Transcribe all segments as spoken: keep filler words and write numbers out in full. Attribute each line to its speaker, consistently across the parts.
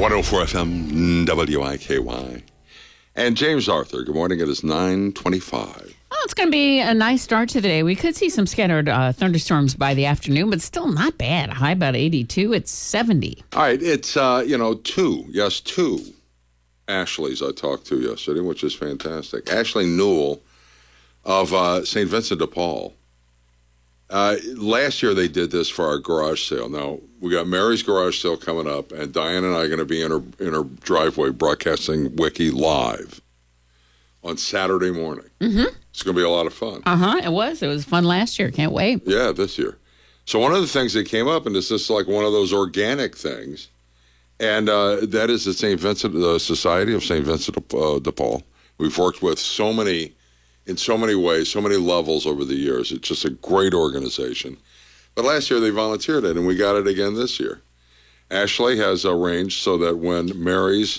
Speaker 1: one oh four F M, W I K Y. And James Arthur, good morning. It is nine twenty-five.
Speaker 2: Well, it's going to be a nice start to the day. We could see some scattered uh, thunderstorms by the afternoon, but still not bad. High about eighty-two. It's seventy.
Speaker 1: All right. It's, uh, you know, two. Yes, two Ashleys I talked to yesterday, which is fantastic. Ashley Newell of uh, Saint Vincent de Paul. Uh, last year they did this for our garage sale. Now, we got Mary's garage sale coming up, and Diane and I are going to be in her, in her driveway broadcasting Wiki live on Saturday morning.
Speaker 2: Mm-hmm.
Speaker 1: It's going to be a lot of fun.
Speaker 2: Uh-huh, it was. It was fun last year. Can't wait.
Speaker 1: Yeah, this year. So one of the things that came up, and it's just like one of those organic things, and uh, that is the Saint Vincent, the Society of Saint Vincent de, uh, de Paul. We've worked with so many, in so many ways, so many levels over the years. It's just a great organization. But last year they volunteered it, and we got it again this year. Ashley has arranged so that when Mary's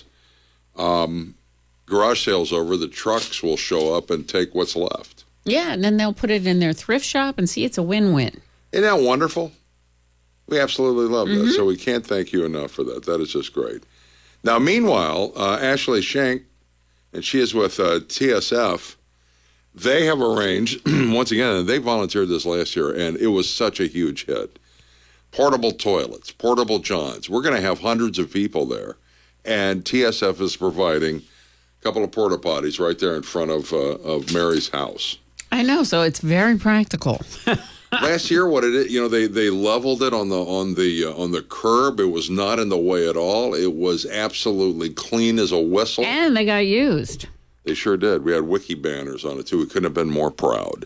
Speaker 1: um, garage sale's over, the trucks will show up and take what's left.
Speaker 2: Yeah, and then they'll put it in their thrift shop and see it's a win-win.
Speaker 1: Isn't that wonderful? We absolutely love
Speaker 2: Mm-hmm.
Speaker 1: that. So we can't thank you enough for that. That is just great. Now, meanwhile, uh, Ashley Shank, and she is with uh, T S F, they have arranged, once again, they volunteered this last year, and it was such a huge hit. Portable toilets, portable johns. We're going to have hundreds of people there, and T S F is providing a couple of porta potties right there in front of uh, of Mary's house.
Speaker 2: I know, so it's very practical.
Speaker 1: Last year, what it is, you know, they they leveled it on the on the uh, on the curb. It was not in the way at all. It was absolutely clean as a whistle.
Speaker 2: And they got used.
Speaker 1: They sure did. We had wiki banners on it too. We couldn't have been more proud.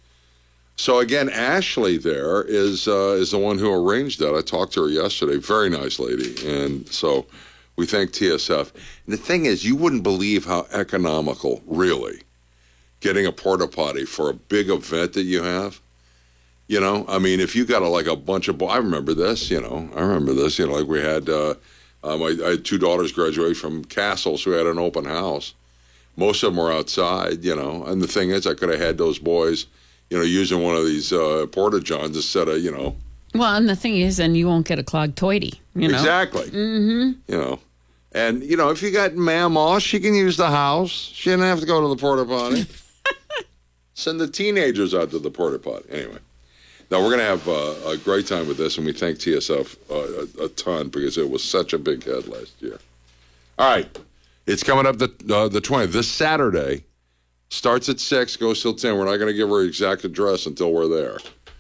Speaker 1: So again, Ashley there is uh, is the one who arranged that. I talked to her yesterday. Very nice lady, and so we thank T S F. And the thing is, you wouldn't believe how economical, really, getting a porta potty for a big event that you have. You know, I mean, if you got a, like a bunch of, I remember this. You know, I remember this. You know, like we had, uh, um, I, I had two daughters graduate from Castle, so we had an open house. Most of them were outside, you know. And the thing is, I could have had those boys, you know, using one of these uh, porta johns instead of, you know.
Speaker 2: Well, and the thing is, then you won't get a clogged toity, you know.
Speaker 1: Exactly.
Speaker 2: Mm-hmm.
Speaker 1: You know. And, you know, if you got Mamaw, she can use the house. She didn't have to go to the porta potty. Send the teenagers out to the porta potty. Anyway. Now, we're going to have uh, a great time with this, and we thank T S F uh, a, a ton because it was such a big hit last year. All right. It's coming up the uh, the twentieth. This Saturday. Starts at six, goes till ten. We're not going to give her exact address until we're there.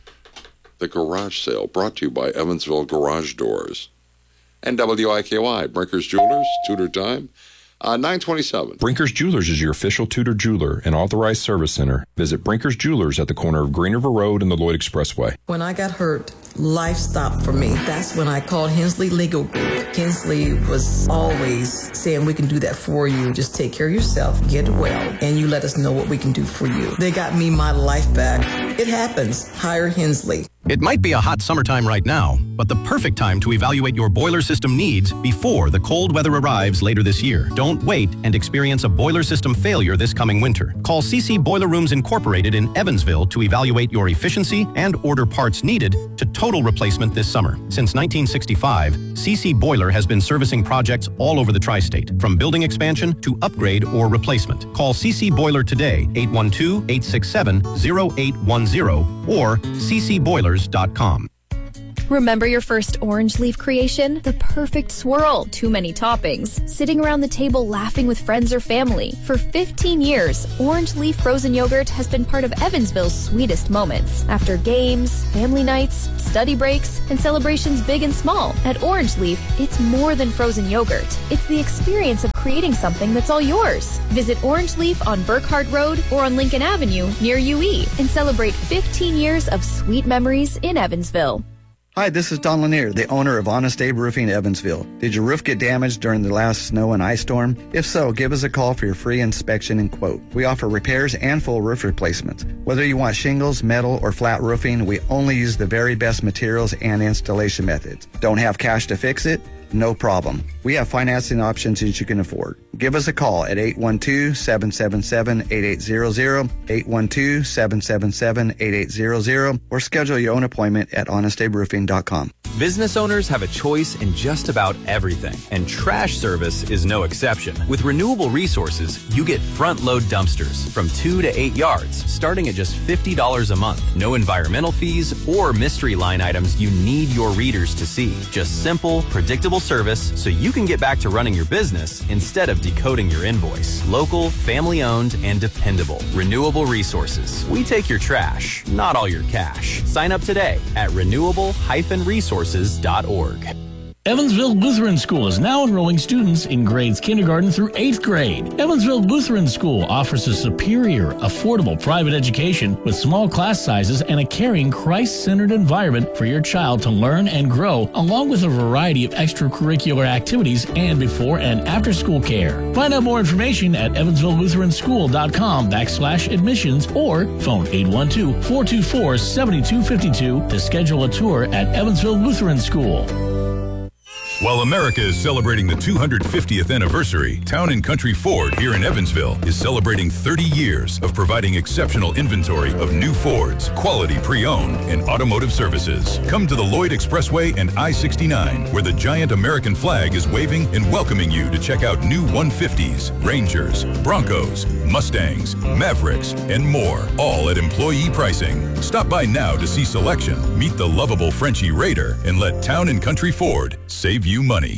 Speaker 1: The garage sale brought to you by Evansville Garage Doors. And W I K Y, Brinker's Jewelers, Tudor Time, uh, nine twenty-seven.
Speaker 3: Brinker's Jewelers is your official Tudor jeweler and authorized service center. Visit Brinker's Jewelers at the corner of Green River Road and the Lloyd Expressway.
Speaker 4: When I got hurt, life stopped for me. That's when I called Hensley Legal Group. Hensley was always saying, we can do that for you. Just take care of yourself, get well, and you let us know what we can do for you. They got me my life back. It happens. Hire Hensley.
Speaker 5: It might be a hot summertime right now, but the perfect time to evaluate your boiler system needs before the cold weather arrives later this year. Don't wait and experience a boiler system failure this coming winter. Call C C Boiler Rooms Incorporated in Evansville to evaluate your efficiency and order parts needed to total replacement this summer. Since nineteen sixty-five, C C Boiler has been servicing projects all over the tri-state, from building expansion to upgrade or replacement. Call C C Boiler today, eight one two, eight six seven, zero eight one zero or c c boilers dot com.
Speaker 6: Remember your first orange leaf creation? The perfect swirl, too many toppings, sitting around the table laughing with friends or family. For fifteen years, Orange Leaf Frozen Yogurt has been part of Evansville's sweetest moments. After games, family nights, study breaks, and celebrations big and small, at Orange Leaf, it's more than frozen yogurt. It's the experience of creating something that's all yours. Visit Orange Leaf on Burkhardt Road or on Lincoln Avenue near U E and celebrate fifteen years of sweet memories in Evansville.
Speaker 7: Hi, this is Don Lanier, the owner of Honest Abe Roofing Evansville. Did your roof get damaged during the last snow and ice storm? If so, give us a call for your free inspection and quote. We offer repairs and full roof replacements. Whether you want shingles, metal, or flat roofing, we only use the very best materials and installation methods. Don't have cash to fix it? No problem. We have financing options that you can afford. Give us a call at eight one two, seven seven seven, eight eight zero zero, eight one two, seven seven seven, eight eight zero zero, or schedule your own appointment at honest abe roofing dot com.
Speaker 8: Business owners have a choice in just about everything, and trash service is no exception. With Renewable Resources, you get front-load dumpsters from two to eight yards, starting at just fifty dollars a month. No environmental fees or mystery line items you need your readers to see. Just simple, predictable service so you can get back to running your business instead of decoding your invoice. Local, family-owned, and dependable. Renewable Resources. We take your trash, not all your cash. Sign up today at renewable dash resources dot org.
Speaker 9: Evansville Lutheran School is now enrolling students in grades kindergarten through eighth grade. Evansville Lutheran School offers a superior, affordable private education with small class sizes and a caring, Christ-centered environment for your child to learn and grow, along with a variety of extracurricular activities and before and after school care. Find out more information at evansville lutheran school dot com backslash admissions or phone eight one two, four two four, seven two five two to schedule a tour at Evansville Lutheran School.
Speaker 10: While America is celebrating the two hundred fiftieth anniversary, Town and Country Ford here in Evansville is celebrating thirty years of providing exceptional inventory of new Fords, quality pre-owned, and automotive services. Come to the Lloyd Expressway and I sixty-nine, where the giant American flag is waving and welcoming you to check out new one fifties, Rangers, Broncos, Mustangs, Mavericks, and more, all at employee pricing. Stop by now to see selection, meet the lovable Frenchie Raider, and let Town and Country Ford save you money.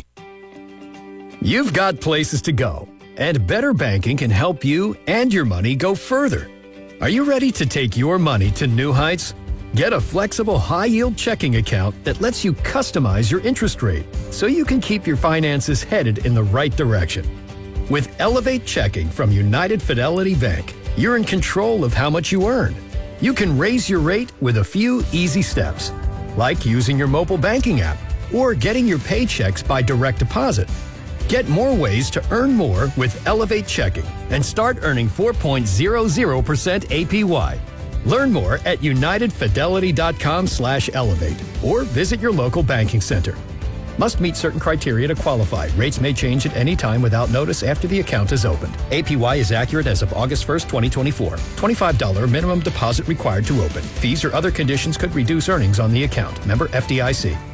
Speaker 11: You've got places to go, and Better Banking can help you and your money go further. Are you ready to take your money to new heights? Get a flexible high-yield checking account that lets you customize your interest rate so you can keep your finances headed in the right direction. With Elevate Checking from United Fidelity Bank, you're in control of how much you earn. You can raise your rate with a few easy steps, like using your mobile banking app or getting your paychecks by direct deposit. Get more ways to earn more with Elevate Checking and start earning four point zero zero percent A P Y. Learn more at united fidelity dot com slash elevate or visit your local banking center. Must meet certain criteria to qualify. Rates may change at any time without notice after the account is opened. A P Y is accurate as of August first, twenty twenty-four. twenty-five dollars minimum deposit required to open. Fees or other conditions could reduce earnings on the account. Member F D I C.